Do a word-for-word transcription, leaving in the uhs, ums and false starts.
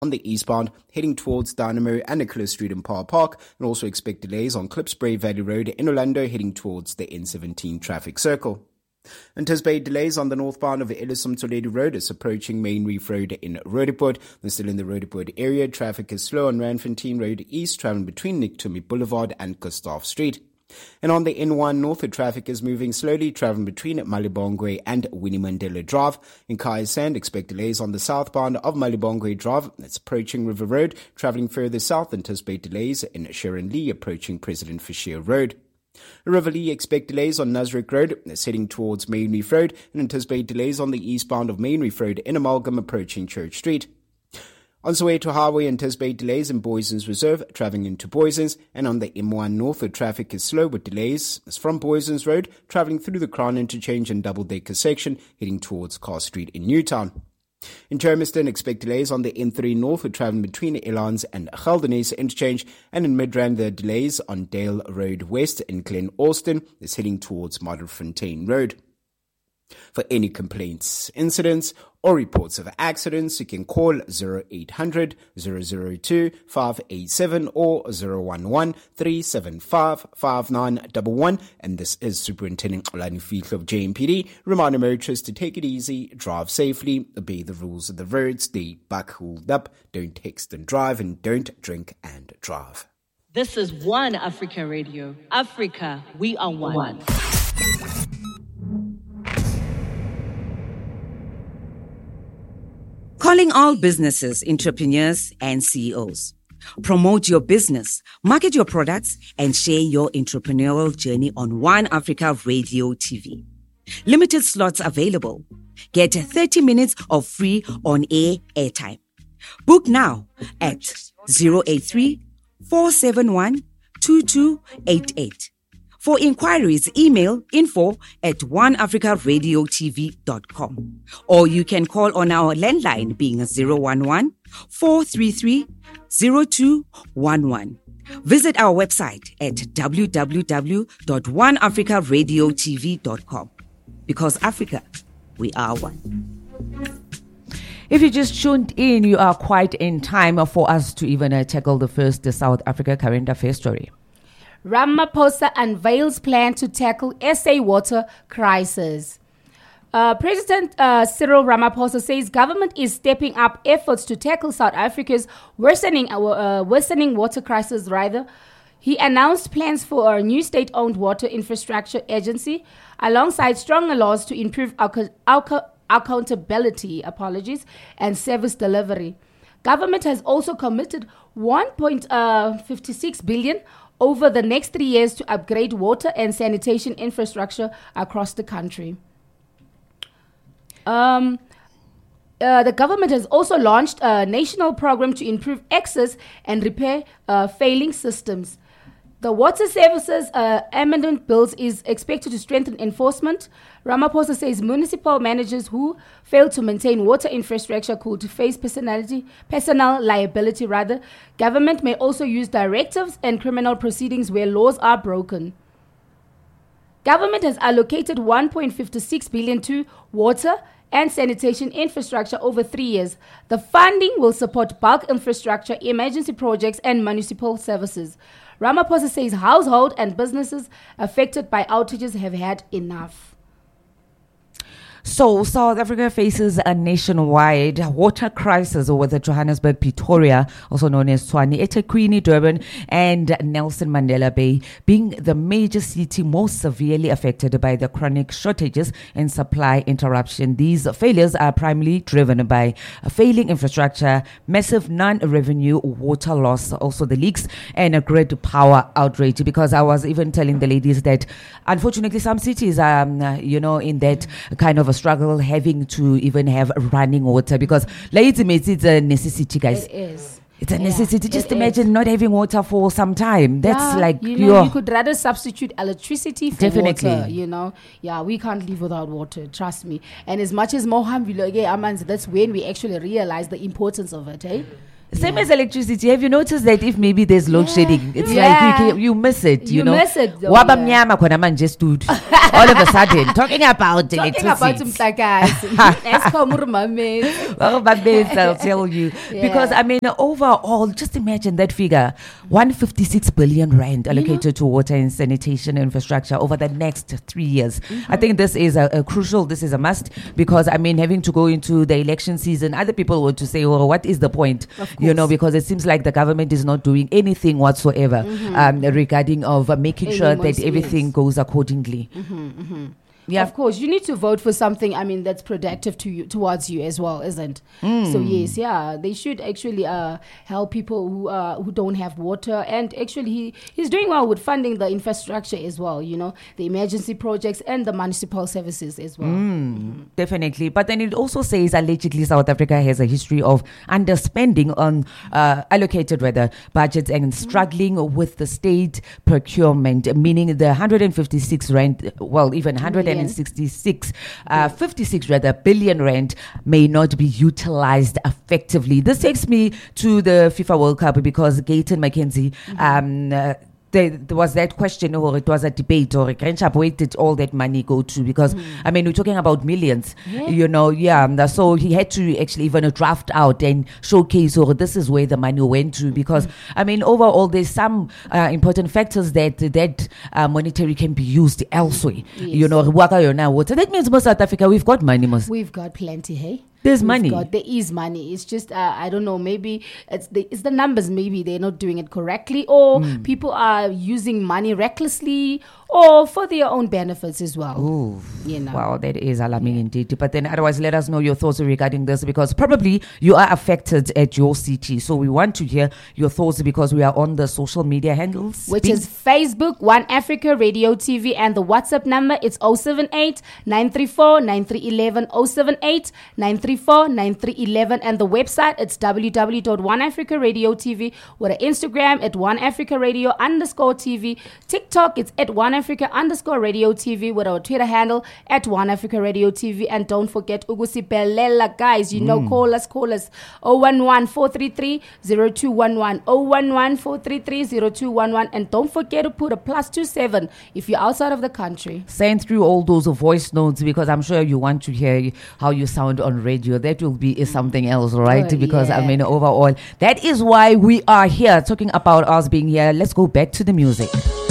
on the eastbound, heading towards Dynamo and Nicholas Street in Power Park, and also expect delays on Klipspruit Valley Road in Orlando, heading towards the N seventeen traffic circle. Anticipate delays on the northbound of the Ellison Toledo Road as approaching Main Reef Road in Roodepoort. And still in the Roodepoort area, traffic is slow on Randfontein Road East, traveling between Nick Tumi Boulevard and Gustav Street. And on the N one north, the traffic is moving slowly, traveling between Malibongwe and Winnie Mandela Drive. In Kayasand, expect delays on the southbound of Malibongwe Drive. It's approaching River Road, traveling further south. Anticipate delays in Sharon Lee, approaching President Fisher Road. Riverlea, expect delays on Nasrec Road, it's heading towards Main Reef Road, and anticipate delays on the eastbound of Main Reef Road in Amalgam, approaching Church Street. On Soweto Highway, anticipate delays in Boysons Reserve, travelling into Boysons, and on the M one north, the traffic is slow with delays from Boysons Road, travelling through the Crown Interchange and Double-Decker section, heading towards Carr Street in Newtown. In Germiston, expect delays on the N three north, with travelling between Elans and Geldenhuys Interchange, and in Midrand, the delays on Dale Road West in Glen Austin is heading towards Modderfontein Road. For any complaints, incidents, or reports of accidents, you can call zero eight hundred, zero zero two, five eight seven or zero one one, three seven five, five nine one one. And this is Superintendent Xolani Fihlo of J M P D, reminding motorists to take it easy, drive safely, obey the rules of the road, stay buckled up, don't text and drive, and don't drink and drive. This is One Africa Radio. Africa, we are one. one. Calling all businesses, entrepreneurs, and C E Os. Promote your business, market your products, and share your entrepreneurial journey on One Africa Radio T V. Limited slots available. Get thirty minutes of free on-air airtime. Book now at zero eight three, four seven one, two two eight eight. For inquiries, email info at one africa radio t v dot com. Or you can call on our landline being zero one one, four three three, zero two one one. Visit our website at w w w dot one africa radio t v dot com. Because Africa, we are one. If you just tuned in, you are quite in time for us to even uh, tackle the first uh, South Africa current affairs story. Ramaphosa unveils plan to tackle S A water crisis. Uh, President uh, Cyril Ramaphosa says government is stepping up efforts to tackle South Africa's worsening uh, worsening water crisis. Rather, he announced plans for a new state-owned water infrastructure agency, alongside stronger laws to improve ac- ac- accountability, apologies, and service delivery. Government has also committed one point five six billion over the next three years to upgrade water and sanitation infrastructure across the country. Um, uh, the government has also launched a national program to improve access and repair uh, failing systems. The Water Services uh, Amendment Bills is expected to strengthen enforcement. Ramaphosa says municipal managers who fail to maintain water infrastructure could face personality, personal liability. Rather, government may also use directives and criminal proceedings where laws are broken. Government has allocated one point five six billion dollars to water and sanitation infrastructure over three years. The funding will support bulk infrastructure, emergency projects, and municipal services. Ramaphosa says households and businesses affected by outages have had enough. So, South Africa faces a nationwide water crisis over the Johannesburg, Pretoria, also known as Tshwane, eThekwini, Durban, and Nelson Mandela Bay, being the major city most severely affected by the chronic shortages and supply interruption. These failures are primarily driven by failing infrastructure, massive non-revenue water loss, also the leaks, and a grid power outrage. Because I was even telling the ladies that, unfortunately, some cities are, um, you know, in that kind of a struggle having to even have running water, because legitimately it's a necessity, guys. It is. It's a yeah, necessity. Just imagine is. not having water for some time. That's yeah, like you know, your you could rather substitute electricity for Definitely. water. You know, yeah, we can't live without water. Trust me. And as much as Moham, that's when we actually realize the importance of it. Eh? Same Yeah. as electricity. Have you noticed that if maybe there's load shedding, it's Yeah. like you, can, you miss it, you, You know? miss it though, Waba yeah. mnyama khona manje stood. All of a sudden, talking about Talking electricity. about Mhlakazi. Well, but this I'll tell you. Yeah. Because, I mean, overall, just imagine that figure. one hundred fifty-six billion rand allocated to water and sanitation infrastructure over the next three years. Mm-hmm. I think this is a, a crucial, this is a must. Because, I mean, having to go into the election season, other people would to say, well, what is the point? You know, because it seems like the government is not doing anything whatsoever um, regarding of uh, making Any sure most- that everything yes. goes accordingly. Yeah. Of course, you need to vote for something. I mean, that's productive to you, towards you as well, isn't? So yes, yeah, they should actually uh, help people who uh, who don't have water. And actually, he he's doing well with funding the infrastructure as well. You know, the emergency projects and the municipal services as well. Definitely. But then it also says allegedly South Africa has a history of underspending on uh, allocated rather budgets and struggling with the state procurement, meaning the one hundred fifty-six rand, well, even one hundred sixty-six, uh, fifty-six rather billion rand may not be utilized effectively. This takes me to the FIFA World Cup because Gayton McKenzie, um, uh, There, there was that question, or it was a debate, or where did all that money go to? Because, I mean, we're talking about millions, you know, yeah. um, So he had to actually even draft out and showcase, or this is where the money went to. Because, I mean, overall, there's some uh, important factors that that uh, monetary can be used elsewhere. You know, so that means most South Africa, we've got money, most. We've got plenty, hey? There's We've money. got- there is money. It's just, uh, I don't know, maybe it's the, it's the numbers. Maybe they're not doing it correctly, or people are using money recklessly or for their own benefits as well. Ooh, You know. wow, that is alarming indeed. But then otherwise, let us know your thoughts regarding this, because probably you are affected at your city. So we want to hear your thoughts because we are on the social media handles. Which Being- is Facebook, One Africa Radio T V, and the WhatsApp number, it's zero seven eight, nine three four, nine three one one, zero seven eight, nine three four, nine three one one, and the website, it's w w w dot one africa radio t v, with an Instagram at One Africa Radio underscore T V, TikTok, it's at One Africa underscore Radio T V, with our Twitter handle at One Africa Radio T V, and don't forget Ugusi Belela, guys, you know, call us, call us, zero one one, four three three, zero two one one, zero one one, four three three, zero two one one, and don't forget to put a plus two seven if you're outside of the country. Send through all those voice notes because I'm sure you want to hear how you sound on radio. That will be something else, right? Oh, because I yeah. mean, overall, that is why we are here talking about us being here. Let's go back to the music.